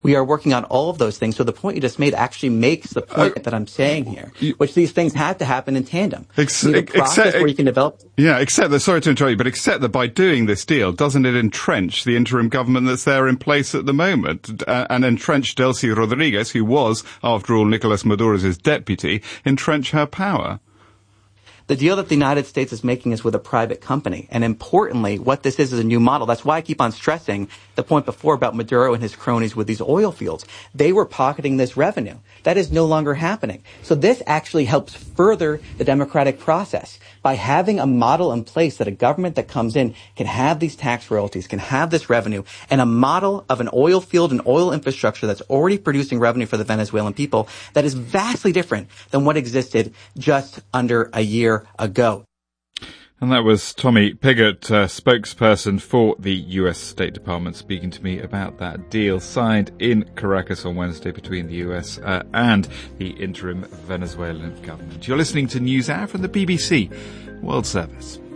We are working on all of those things. So the point you just made actually makes the point that I'm saying here, which these things have to happen in tandem. You need a process where you can develop. Yeah, except that, sorry to interrupt you, but except that by doing this deal, doesn't it entrench the interim government that's there in place at the moment, and entrench Delcy Rodriguez, who was, after all, Nicolas Maduro's deputy, entrench her power? The deal that the United States is making is with a private company. And importantly, what this is a new model. That's why I keep on stressing the point before about Maduro and his cronies with these oil fields. They were pocketing this revenue. That is no longer happening. So this actually helps further the democratic process by having a model in place that a government that comes in can have these tax royalties, can have this revenue, and a model of an oil field and oil infrastructure that's already producing revenue for the Venezuelan people that is vastly different than what existed just under a year ago. And that was Tommy Pigott, spokesperson for the US State Department, speaking to me about that deal signed in Caracas on Wednesday between the US and the interim Venezuelan government. You're listening to NewsHour from the BBC World Service.